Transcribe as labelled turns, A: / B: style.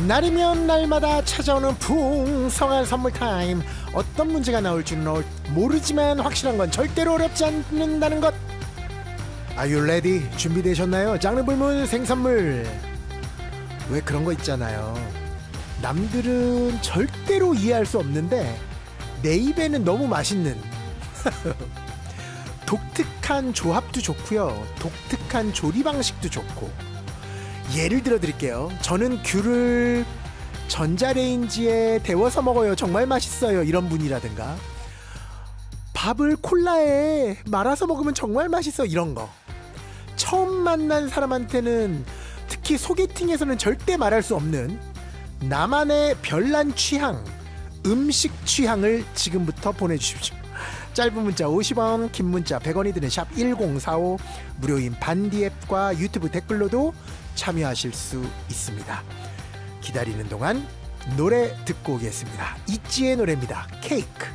A: 날이면 날마다 찾아오는 풍성한 선물 타임. 어떤 문제가 나올 줄은 모르지만 확실한 건 절대로 어렵지 않는다는 것. Are you ready? 준비되셨나요? 장르 불문 생선물. 왜 그런 거 있잖아요. 남들은 절대로 이해할 수 없는데 내 입에는 너무 맛있는 독특한 조합도 좋고요, 독특한 조리 방식도 좋고. 예를 들어 드릴게요. 저는 귤을 전자레인지에 데워서 먹어요. 정말 맛있어요. 이런 분이라든가, 밥을 콜라에 말아서 먹으면 정말 맛있어. 이런 거. 처음 만난 사람한테는, 특히 소개팅에서는 절대 말할 수 없는 나만의 별난 취향, 음식 취향을 지금부터 보내주십시오. 짧은 문자 50원, 긴 문자 100원이 드는 샵 1045, 무료인 반디 앱과 유튜브 댓글로도 참여하실 수 있습니다. 기다리는 동안 노래 듣고 오겠습니다. 있지의 노래입니다. 케이크.